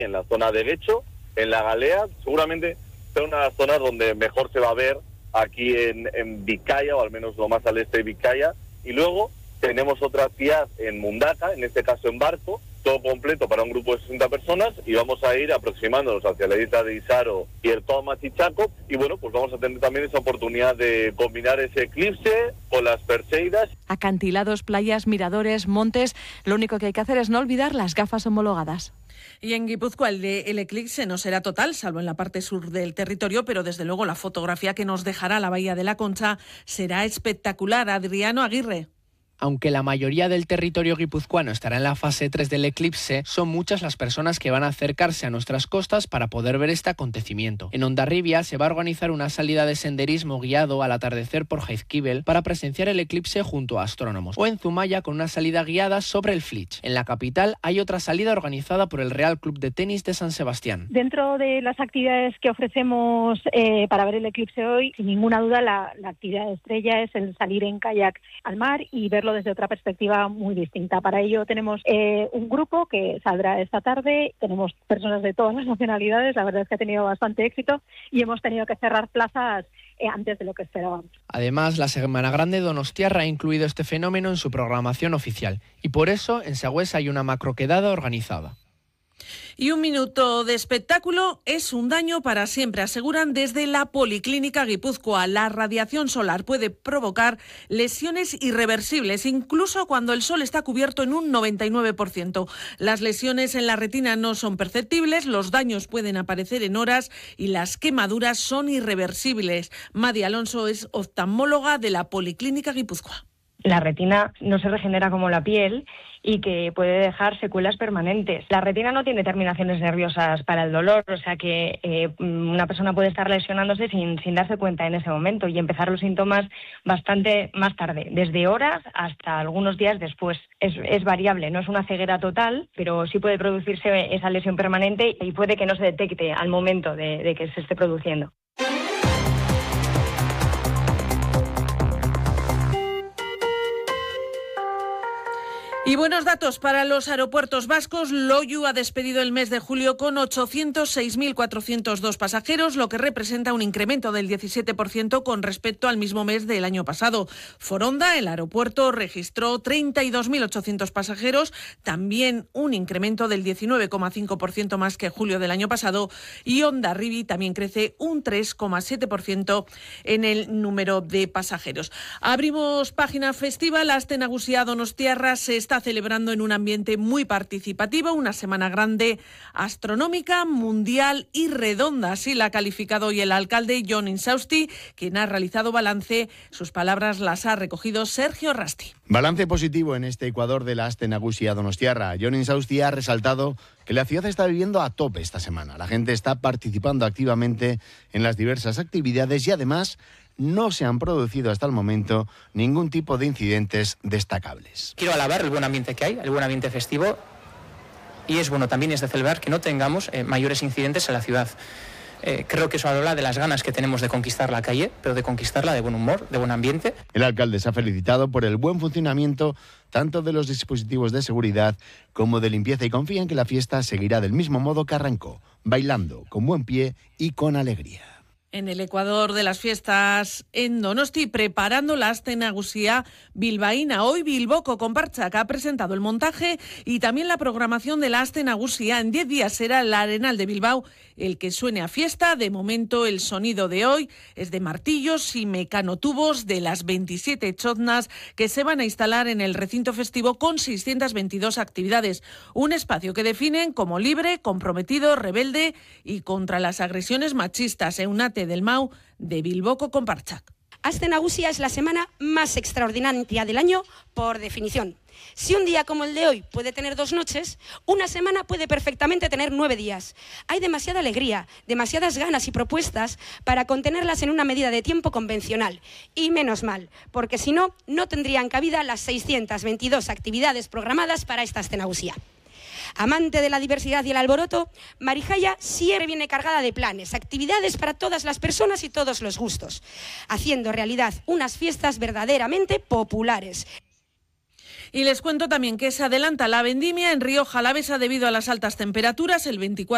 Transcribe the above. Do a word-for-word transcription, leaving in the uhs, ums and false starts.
en la zona de Guecho, en la Galea, seguramente son una de las zonas donde mejor se va a ver aquí en, en Vizcaya, o al menos lo más al este de Vizcaya, y luego tenemos otra actividad en Mundaka, en este caso en barco, todo completo para un grupo de sesenta personas, y vamos a ir aproximándonos hacia la isla de Isaro y el Toma Chichaco, y bueno, pues vamos a tener también esa oportunidad de combinar ese eclipse con las Perseidas. Acantilados, playas, miradores, montes, lo único que hay que hacer es no olvidar las gafas homologadas. Y en Guipúzcoa el, de, el eclipse no será total, salvo en la parte sur del territorio, pero desde luego la fotografía que nos dejará la Bahía de la Concha será espectacular. Adriano Aguirre. Aunque la mayoría del territorio guipuzcoano estará en la fase tres del eclipse, son muchas las personas que van a acercarse a nuestras costas para poder ver este acontecimiento. En Hondarribia se va a organizar una salida de senderismo guiado al atardecer por Jaizkibel para presenciar el eclipse junto a astrónomos, o en Zumaya con una salida guiada sobre el Flitch. En la capital hay otra salida organizada por el Real Club de Tenis de San Sebastián. Dentro de las actividades que ofrecemos eh, para ver el eclipse hoy, sin ninguna duda la, la actividad estrella es el salir en kayak al mar y verlo desde otra perspectiva muy distinta. Para ello tenemos eh, un grupo que saldrá esta tarde, tenemos personas de todas las nacionalidades, la verdad es que ha tenido bastante éxito y hemos tenido que cerrar plazas eh, antes de lo que esperábamos. Además, la Semana Grande Donostiarra ha incluido este fenómeno en su programación oficial y por eso en Sagüesa hay una macroquedada organizada. Y un minuto de espectáculo es un daño para siempre, aseguran desde la Policlínica Guipúzcoa. La radiación solar puede provocar lesiones irreversibles, incluso cuando el sol está cubierto en un noventa y nueve por ciento. Las lesiones en la retina no son perceptibles, los daños pueden aparecer en horas y las quemaduras son irreversibles. Madi Alonso es oftalmóloga de la Policlínica Guipúzcoa. La retina no se regenera como la piel y que puede dejar secuelas permanentes. La retina no tiene terminaciones nerviosas para el dolor, o sea que eh, una persona puede estar lesionándose sin, sin darse cuenta en ese momento y empezar los síntomas bastante más tarde, desde horas hasta algunos días después. Es, es variable, no es una ceguera total, pero sí puede producirse esa lesión permanente y puede que no se detecte al momento de, de que se esté produciendo. Y buenos datos para los aeropuertos vascos. Loiu ha despedido el mes de julio con ochocientos seis mil cuatrocientos dos pasajeros, lo que representa un incremento del diecisiete por ciento con respecto al mismo mes del año pasado. Foronda, el aeropuerto, registró treinta y dos mil ochocientos pasajeros, también un incremento del diecinueve coma cinco por ciento más que julio del año pasado. Y Hondarribia también crece un tres coma siete por ciento en el número de pasajeros. Abrimos página festiva. La Aste Nagusia Donostiarra se está celebrando en un ambiente muy participativo, una semana grande, astronómica, mundial y redonda. Así la ha calificado hoy el alcalde Jon Insausti, quien ha realizado balance. Sus palabras las ha recogido Sergio Rasti. Balance positivo en este Ecuador de la Aste Nagusia Donostiarra. Jon Insausti ha resaltado que la ciudad está viviendo a tope esta semana. La gente está participando activamente en las diversas actividades y además no se han producido hasta el momento ningún tipo de incidentes destacables. Quiero alabar el buen ambiente que hay, el buen ambiente festivo, y es bueno también es de celebrar que no tengamos eh, mayores incidentes en la ciudad. Eh, creo que eso habla de las ganas que tenemos de conquistar la calle, pero de conquistarla de buen humor, de buen ambiente. El alcalde se ha felicitado por el buen funcionamiento tanto de los dispositivos de seguridad como de limpieza y confía en que la fiesta seguirá del mismo modo que arrancó, bailando con buen pie y con alegría. En el Ecuador de las fiestas en Donosti, preparando la Aste Nagusia bilbaína. Hoy Bilboko Konpartsak ha presentado el montaje y también la programación de la Aste Nagusia. En diez días será el Arenal de Bilbao el que suene a fiesta. De momento el sonido de hoy es de martillos y mecanotubos de las veintisiete choznas que se van a instalar en el recinto festivo con seiscientas veintidós actividades. Un espacio que definen como libre, comprometido, rebelde y contra las agresiones machistas. Eunate del Mau de Bilboko Konpartsak. Aste Nagusia es la semana más extraordinaria del año por definición. Si un día como el de hoy puede tener dos noches, una semana puede perfectamente tener nueve días. Hay demasiada alegría, demasiadas ganas y propuestas para contenerlas en una medida de tiempo convencional. Y menos mal, porque si no, no tendrían cabida las seiscientas veintidós actividades programadas para esta Aste Nagusia. Amante de la diversidad y el alboroto, Marijaya siempre viene cargada de planes, actividades para todas las personas y todos los gustos, haciendo realidad unas fiestas verdaderamente populares. Y les cuento también que se adelanta la vendimia en Rioja Alavesa debido a las altas temperaturas. El veinticuatro